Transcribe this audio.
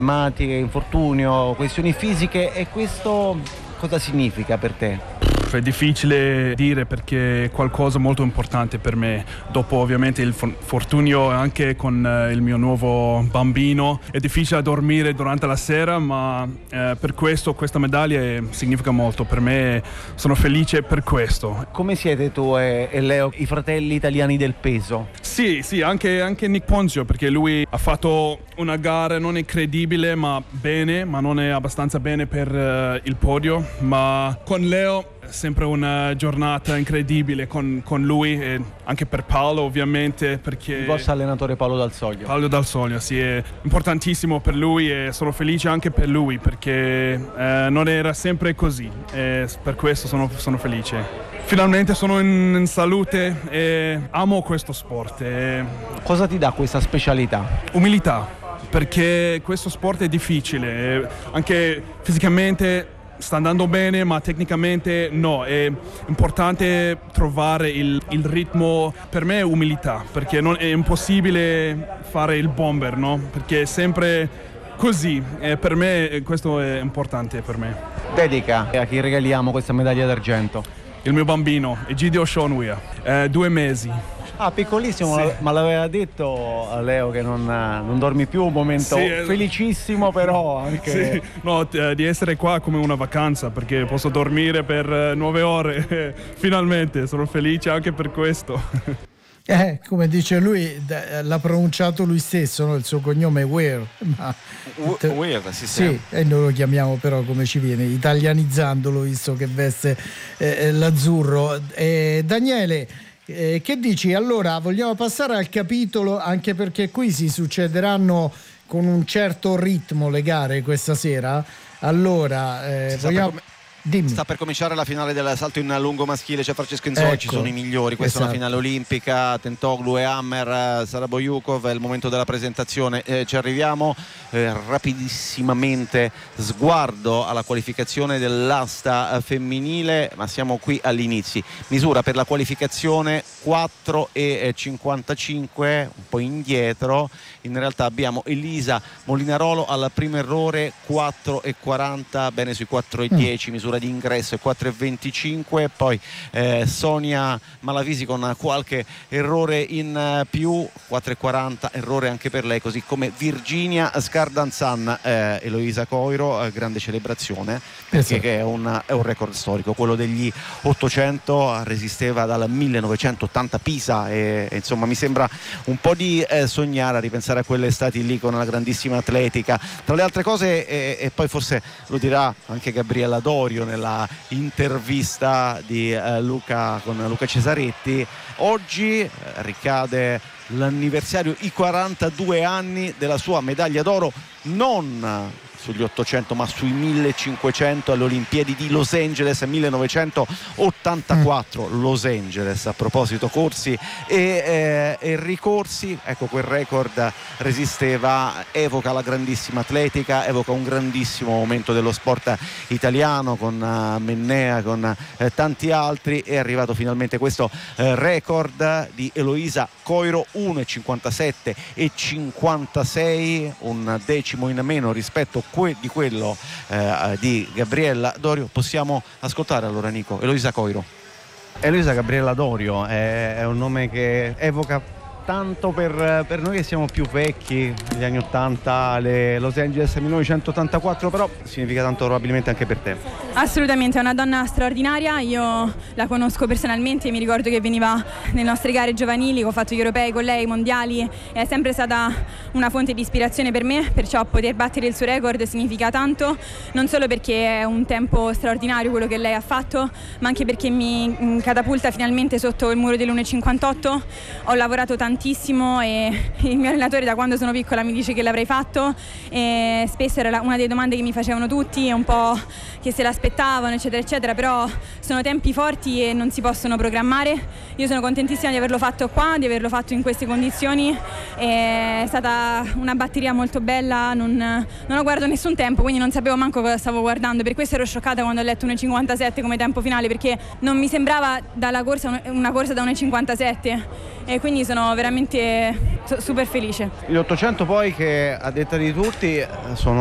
Matiche, infortunio, questioni fisiche, e questo cosa significa per te? È difficile dire perché è qualcosa molto importante per me. Dopo ovviamente il fortunio anche con il mio nuovo bambino è difficile dormire durante la sera, ma per questo questa medaglia significa molto per me, sono felice per questo. Come siete tu e Leo, i fratelli italiani del peso? Sì, anche Nick Ponzio, perché lui ha fatto una gara non incredibile ma bene, ma non è abbastanza bene per il podio, ma con Leo sempre una giornata incredibile con lui, e anche per Paolo ovviamente, perché il vostro allenatore Paolo Dal Soglio, sì, è importantissimo per lui e sono felice anche per lui perché non era sempre così, e per questo sono felice. Finalmente sono in salute e amo questo sport. Cosa ti dà questa specialità? Umiltà, perché questo sport è difficile, anche fisicamente sta andando bene, ma tecnicamente no. È importante trovare il ritmo. Per me è umiltà, perché non è impossibile fare il bomber, no? Perché è sempre così, e per me questo è importante per me. Dedica a chi regaliamo questa medaglia d'argento? Il mio bambino, Egidio Shonwia, 2 mesi. Ah, piccolissimo, sì. Ma l'aveva detto a Leo che non dormi più, un momento felicissimo, però anche... Sì, no, di essere qua come una vacanza, perché posso dormire per 9 ore, finalmente, sono felice anche per questo. Come dice lui, l'ha pronunciato lui stesso, no? Il suo cognome è Weir. Weir, sì. E noi lo chiamiamo però come ci viene, italianizzandolo, visto che veste l'azzurro. Daniele, che dici? Allora, vogliamo passare al capitolo, anche perché qui si succederanno con un certo ritmo le gare questa sera. Allora, sta per cominciare la finale del salto in lungo maschile, c'è Francesco Inzoi, ci sono i migliori, questa è una finale olimpica, Tentoglu e Hammer, Saraboyukov, è il momento della presentazione, ci arriviamo. Rapidissimamente sguardo alla qualificazione dell'asta femminile, ma siamo qui all'inizio. Misura per la qualificazione 4,55, un po' indietro. In realtà abbiamo Elisa Molinarolo al primo errore, 4,40, bene sui 4,10, misura di ingresso è 4,25, poi Sonia Malavisi con qualche errore in più, 4,40, errore anche per lei, così come Virginia Scardanzan. Eloisa Coiro, grande celebrazione, perché è un record storico, quello degli 800, resisteva dal 1980 Pisa, e insomma mi sembra un po' di sognare a ripensare a quelle estati lì con la grandissima atletica, tra le altre cose, e poi forse lo dirà anche Gabriella Dorio nella intervista di Luca con Luca Cesaretti. Oggi ricade l'anniversario, i 42 anni della sua medaglia d'oro, non sugli 800 ma sui 1500 alle Olimpiadi di Los Angeles 1984. Los Angeles, a proposito corsi e ricorsi, ecco, quel record resisteva, evoca la grandissima atletica, evoca un grandissimo momento dello sport italiano con Mennea, con tanti altri. È arrivato finalmente questo record di Eloisa Coiro, 1,57 e 56, un decimo in meno rispetto di quello di Gabriella Dorio. Possiamo ascoltare allora, Nico, Eloisa Coiro. Eloisa Gabriella Dorio è un nome che evoca tanto per noi che siamo più vecchi, gli anni 80, le Los Angeles 1984, però significa tanto probabilmente anche per te. Assolutamente, è una donna straordinaria, io la conosco personalmente, mi ricordo che veniva nelle nostre gare giovanili, ho fatto gli europei con lei, i mondiali, è sempre stata una fonte di ispirazione per me, perciò poter battere il suo record significa tanto, non solo perché è un tempo straordinario quello che lei ha fatto, ma anche perché mi catapulta finalmente sotto il muro dell'1,58. Ho lavorato tantissimo e il mio allenatore da quando sono piccola mi dice che l'avrei fatto, e spesso era una delle domande che mi facevano tutti, un po' che se l'aspettavano eccetera eccetera, però sono tempi forti e non si possono programmare. Io sono contentissima di averlo fatto qua, di averlo fatto in queste condizioni, è stata una batteria molto bella, non ho guardato nessun tempo, quindi non sapevo manco cosa stavo guardando, per questo ero scioccata quando ho letto 1,57 come tempo finale, perché non mi sembrava dalla corsa una corsa da 1,57, e quindi sono veramente super felice. Gli 800 poi che a detta di tutti sono